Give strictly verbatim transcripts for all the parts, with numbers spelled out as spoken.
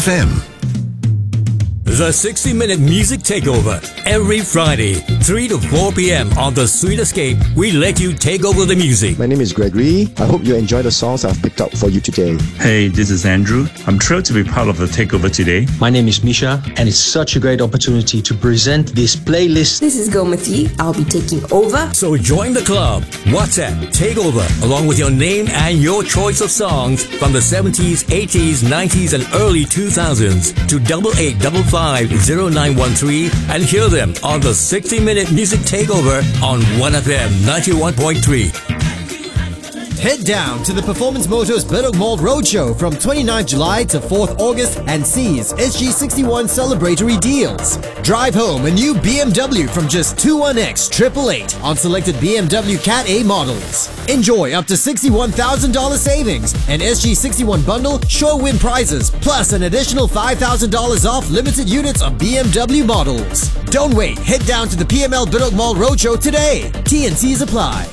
F M. The sixty minute Music Takeover. Every Friday, three to four p.m. on The Sweet Escape, we let you take over the music. My name is Gregory. I hope you enjoy the songs I've picked out for you today. Hey, this is Andrew. I'm thrilled to be part of the Takeover today. My name is Misha, and it's such a great opportunity to present this playlist. This is Gomati. I'll be taking over. So join the club. WhatsApp Takeover, along with your name and your choice of songs from the seventies, eighties, nineties, and early two thousands to double eight double five zero nine one three and hear them on the sixty minute Music Takeover on one F M ninety-one point three. Head down to the Performance Motors Bedok Mall Roadshow from twenty-ninth July to fourth August and seize S G sixty-one celebratory deals. Drive home a new B M W from just twenty-one X eight eight eight on selected B M W Cat A models. Enjoy up to sixty-one thousand dollars savings, an S G sixty-one bundle, sure win prizes, plus an additional five thousand dollars off limited units of B M W models. Don't wait, head down to the P M L Bedok Mall Roadshow today. T and C's apply.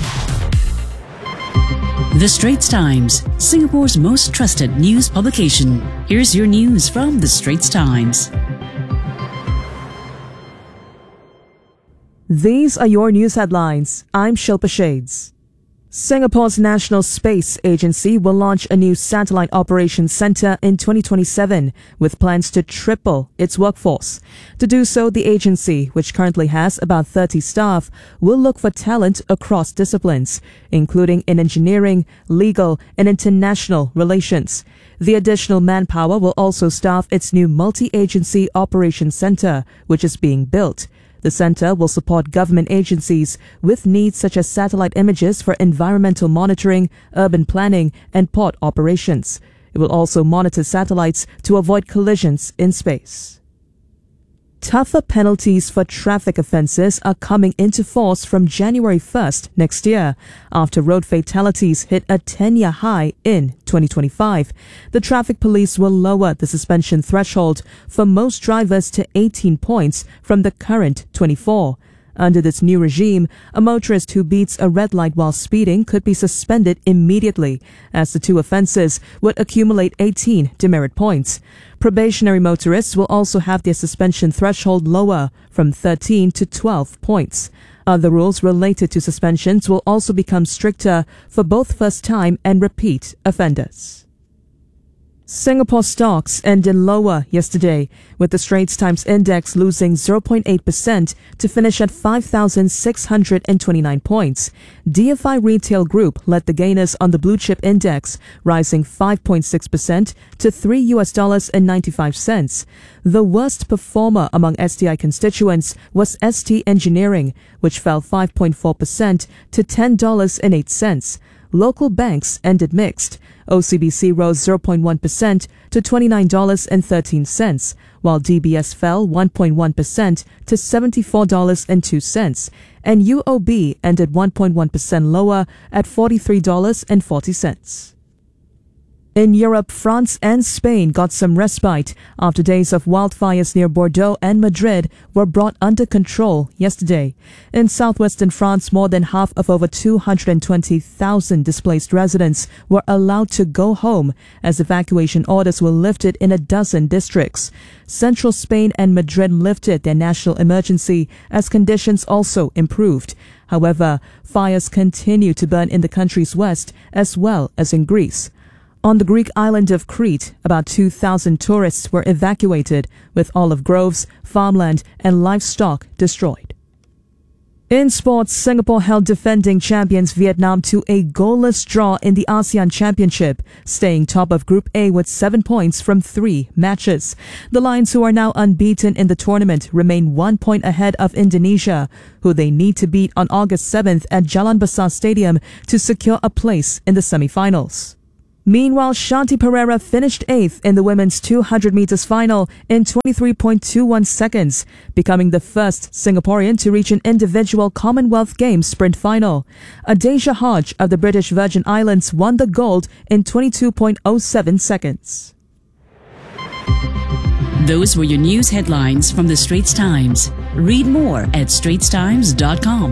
The Straits Times, Singapore's most trusted news publication. Here's your news from The Straits Times. These are your news headlines. I'm Shilpa Shades. Singapore's National Space Agency will launch a new satellite operations center in twenty twenty-seven with plans to triple its workforce. To do so, the agency, which currently has about thirty staff, will look for talent across disciplines, including in engineering, legal, and international relations. The additional manpower will also staff its new multi-agency operations center, which is being built. The center will support government agencies with needs such as satellite images for environmental monitoring, urban planning, and port operations. It will also monitor satellites to avoid collisions in space. Tougher penalties for traffic offences are coming into force from January first next year, after road fatalities hit a ten-year high in twenty twenty-five. The traffic police will lower the suspension threshold for most drivers to eighteen points from the current twenty-four. Under this new regime, a motorist who beats a red light while speeding could be suspended immediately, as the two offences would accumulate eighteen demerit points. Probationary motorists will also have their suspension threshold lower from thirteen to twelve points. Other rules related to suspensions will also become stricter for both first-time and repeat offenders. Singapore stocks ended lower yesterday, with the Straits Times Index losing zero point eight percent to finish at five thousand six hundred twenty-nine points. D F I Retail Group led the gainers on the Blue Chip Index, rising five point six percent to three U S dollars and ninety-five cents. The worst performer among S T I constituents was S T Engineering, which fell five point four percent to ten dollars and eight cents. Local banks ended mixed. O C B C rose zero point one percent to twenty-nine dollars and thirteen cents, while D B S fell one point one percent to seventy-four dollars and two cents, and U O B ended one point one percent lower at forty-three dollars and forty cents. In Europe, France and Spain got some respite after days of wildfires near Bordeaux and Madrid were brought under control yesterday. In southwestern France, more than half of over two hundred twenty thousand displaced residents were allowed to go home as evacuation orders were lifted in a dozen districts. Central Spain and Madrid lifted their national emergency as conditions also improved. However, fires continue to burn in the country's west as well as in Greece. On the Greek island of Crete, about two thousand tourists were evacuated, with olive groves, farmland, and livestock destroyed. In sports, Singapore held defending champions Vietnam to a goalless draw in the ASEAN Championship, staying top of Group A with seven points from three matches. The Lions, who are now unbeaten in the tournament, remain one point ahead of Indonesia, who they need to beat on August seventh at Jalan Besar Stadium to secure a place in the semi-finals. Meanwhile, Shanti Pereira finished eighth in the women's two hundred meters final in twenty-three point two one seconds, becoming the first Singaporean to reach an individual Commonwealth Games sprint final. Adasia Hodge of the British Virgin Islands won the gold in twenty-two point oh seven seconds. Those were your news headlines from The Straits Times. Read more at straits times dot com.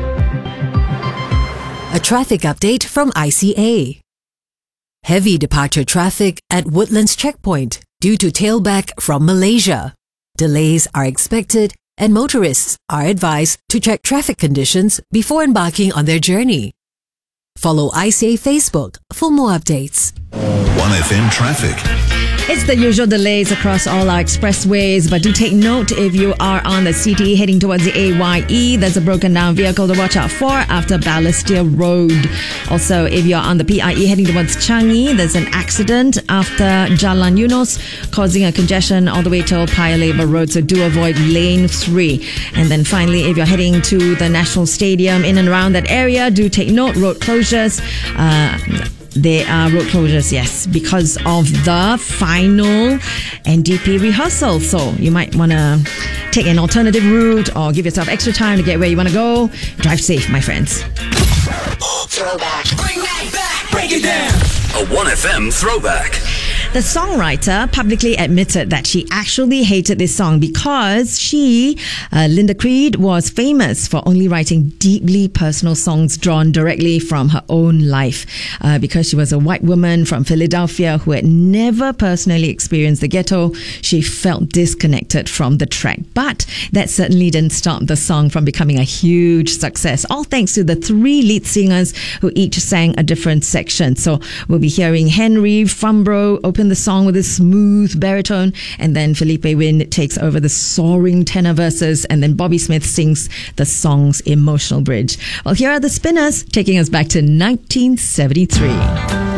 A traffic update from I C A. Heavy departure traffic at Woodlands Checkpoint. due to tailback from Malaysia. Delays are expected and motorists are advised to check traffic conditions before embarking on their journey. Follow I C A Facebook for more updates. one F M traffic. It's the usual delays across all our expressways, but do take note if you are on the C T E heading towards the A Y E, there's a broken down vehicle to watch out for after Balestier Road. Also, if you're on the P I E heading towards Changi, there's an accident after Jalan Yunos, causing a congestion all the way till Paya Lebar Road, so do avoid lane three. And then finally, if you're heading to the National Stadium in and around that area, do take note, road closures. Uh, There are road closures, yes, because of the final N D P rehearsal. So you might want to take an alternative route or give yourself extra time to get where you want to go. Drive safe, my friends. Throwback. Bring that back. Break it down. A one F M throwback. The songwriter publicly admitted that she actually hated this song because she, uh, Linda Creed, was famous for only writing deeply personal songs drawn directly from her own life. Uh, because she was a white woman from Philadelphia who had never personally experienced the ghetto, she felt disconnected from the track. But that certainly didn't stop the song from becoming a huge success, all thanks to the three lead singers who each sang a different section. So we'll be hearing Henry Fumbro open the song with a smooth baritone, and then Felipe Wynn takes over the soaring tenor verses, and then Bobby Smith sings the song's emotional bridge. Well, here are the Spinners taking us back to nineteen seventy-three.